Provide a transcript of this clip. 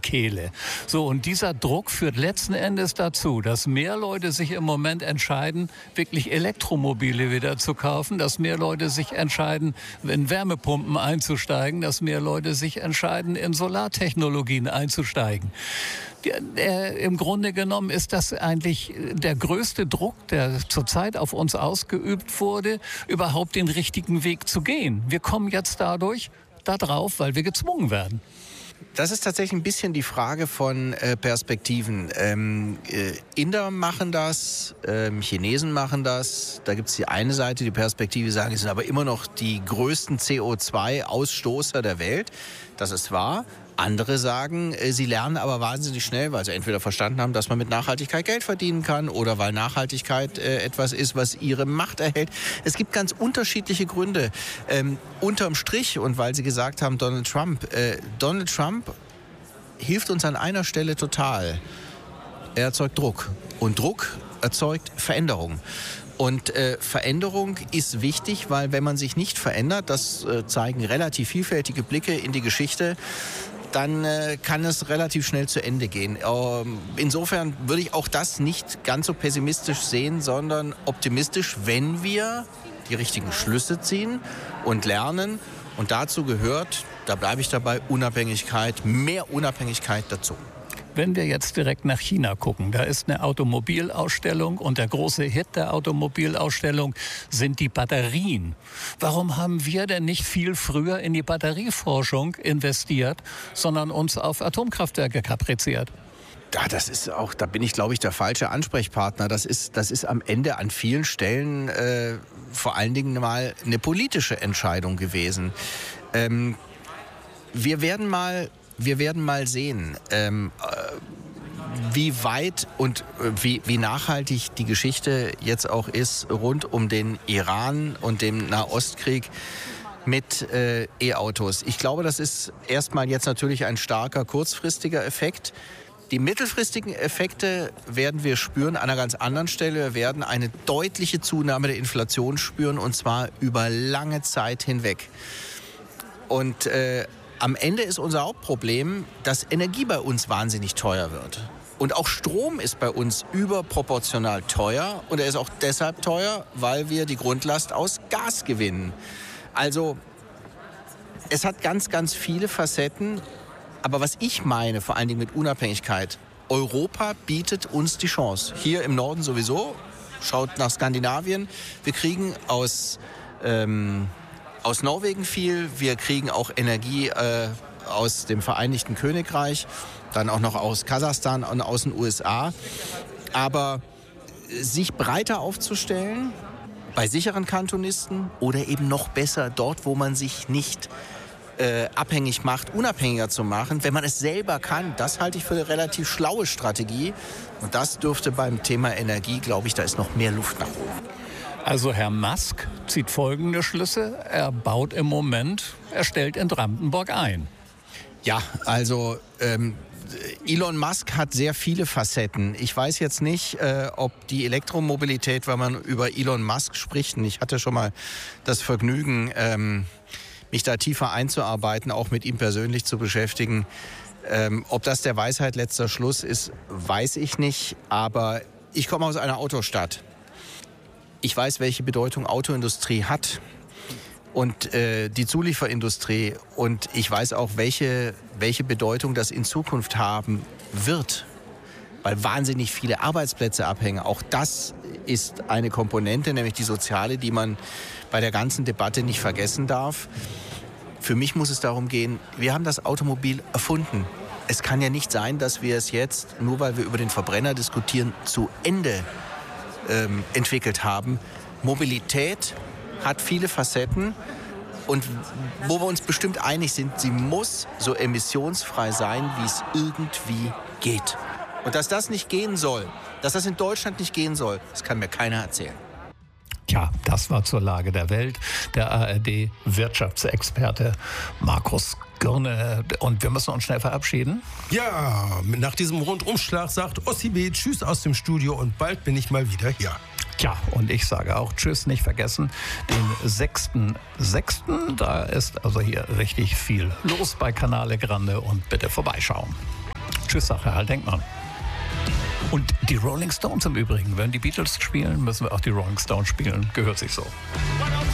Kehle. So, und dieser Druck führt letzten Endes dazu, dass mehr Leute sich im Moment entscheiden, wirklich Elektromobile wieder zu kaufen, dass mehr Leute sich entscheiden, in Wärmepumpen einzusteigen, dass mehr Leute sich entscheiden, in Solartechnologien einzusteigen. Im Grunde genommen ist das eigentlich der größte Druck, der zurzeit auf uns ausgeübt wurde, überhaupt den richtigen Weg zu gehen. Wir kommen jetzt dadurch darauf, weil wir gezwungen werden. Das ist tatsächlich ein bisschen die Frage von Perspektiven. Inder machen das, Chinesen machen das. Da gibt es die eine Seite, die Perspektive, sagen, sie sind aber immer noch die größten CO2-Ausstoßer der Welt. Das ist wahr. Andere sagen, sie lernen aber wahnsinnig schnell, weil sie entweder verstanden haben, dass man mit Nachhaltigkeit Geld verdienen kann oder weil Nachhaltigkeit etwas ist, was ihre Macht erhält. Es gibt ganz unterschiedliche Gründe. Unterm Strich, und weil Sie gesagt haben, Donald Trump hilft uns an einer Stelle total. Er erzeugt Druck. Und Druck erzeugt Veränderung. Und Veränderung ist wichtig, weil wenn man sich nicht verändert, das zeigen relativ vielfältige Blicke in die Geschichte, dann kann es relativ schnell zu Ende gehen. Insofern würde ich auch das nicht ganz so pessimistisch sehen, sondern optimistisch, wenn wir die richtigen Schlüsse ziehen und lernen. Und dazu gehört, da bleibe ich dabei, Unabhängigkeit, mehr Unabhängigkeit dazu. Wenn wir jetzt direkt nach China gucken, da ist eine Automobilausstellung und der große Hit der Automobilausstellung sind die Batterien. Warum haben wir denn nicht viel früher in die Batterieforschung investiert, sondern uns auf Atomkraftwerke kapriziert? Ja, das ist auch, da bin ich, glaube ich, der falsche Ansprechpartner. Das ist am Ende an vielen Stellen vor allen Dingen mal eine politische Entscheidung gewesen. Wir werden mal sehen, wie weit und wie nachhaltig die Geschichte jetzt auch ist rund um den Iran und den Nahostkrieg mit E-Autos. Ich glaube, das ist erstmal jetzt natürlich ein starker kurzfristiger Effekt. Die mittelfristigen Effekte werden wir spüren an einer ganz anderen Stelle. Wir werden eine deutliche Zunahme der Inflation spüren, und zwar über lange Zeit hinweg. Und am Ende ist unser Hauptproblem, dass Energie bei uns wahnsinnig teuer wird. Und auch Strom ist bei uns überproportional teuer. Und er ist auch deshalb teuer, weil wir die Grundlast aus Gas gewinnen. Also es hat ganz, ganz viele Facetten. Aber was ich meine, vor allen Dingen mit Unabhängigkeit, Europa bietet uns die Chance. Hier im Norden sowieso, schaut nach Skandinavien. Wir kriegen aus Norwegen viel, wir kriegen auch Energie aus dem Vereinigten Königreich, dann auch noch aus Kasachstan und aus den USA. Aber sich breiter aufzustellen bei sicheren Kantonisten oder eben noch besser dort, wo man sich nicht abhängig macht, unabhängiger zu machen, wenn man es selber kann, das halte ich für eine relativ schlaue Strategie. Und das dürfte beim Thema Energie, glaube ich, da ist noch mehr Luft nach oben. Also Herr Musk zieht folgende Schlüsse. Er baut im Moment, er stellt in Brandenburg ein. Ja, also Elon Musk hat sehr viele Facetten. Ich weiß jetzt nicht, ob die Elektromobilität, wenn man über Elon Musk spricht, und ich hatte schon mal das Vergnügen, mich da tiefer einzuarbeiten, auch mit ihm persönlich zu beschäftigen. Ob das der Weisheit letzter Schluss ist, weiß ich nicht. Aber ich komme aus einer Autostadt. Ich weiß, welche Bedeutung Autoindustrie hat und die Zulieferindustrie. Und ich weiß auch, welche Bedeutung das in Zukunft haben wird, weil wahnsinnig viele Arbeitsplätze abhängen. Auch das ist eine Komponente, nämlich die soziale, die man bei der ganzen Debatte nicht vergessen darf. Für mich muss es darum gehen, wir haben das Automobil erfunden. Es kann ja nicht sein, dass wir es jetzt, nur weil wir über den Verbrenner diskutieren, zu Ende entwickelt haben. Mobilität hat viele Facetten und wo wir uns bestimmt einig sind, sie muss so emissionsfrei sein, wie es irgendwie geht. Und dass das nicht gehen soll, dass das in Deutschland nicht gehen soll, das kann mir keiner erzählen. Tja, das war zur Lage der Welt der ARD-Wirtschaftsexperte Markus Girne. Und wir müssen uns schnell verabschieden. Ja, nach diesem Rundumschlag sagt Ossi B. Tschüss aus dem Studio und bald bin ich mal wieder hier. Tja, und ich sage auch Tschüss, nicht vergessen, den 6.6. Da ist also hier richtig viel los bei Canale Grande und bitte vorbeischauen. Typsche-Sache halt, denkt man. Und die Rolling Stones im Übrigen, wenn die Beatles spielen, müssen wir auch die Rolling Stones spielen. Gehört sich so.